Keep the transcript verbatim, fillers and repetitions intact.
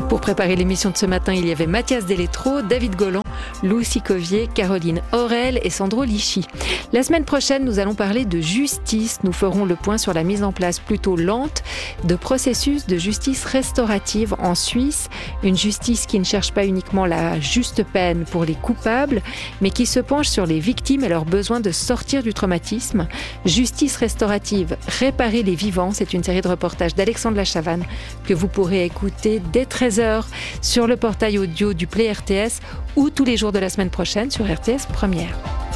Pour préparer l'émission de ce matin, il y avait Mathias Deletro, David Golan, Lucie Covier, Caroline Aurel et Sandro Lichy. La semaine prochaine, nous allons parler de justice. Nous ferons le point sur la mise en place plutôt lente de processus de justice restaurative en Suisse. Une justice qui ne cherche pas uniquement la juste peine pour les coupables, mais qui se penche sur les victimes et leur besoin de sortir du traumatisme. Justice restaurative, réparer les vivants, c'est une série de reportages d'Alexandre Lachavanne que vous pourrez écouter dès treize heures sur le portail audio du Play R T S ou tous les jours de la semaine prochaine sur R T S Première.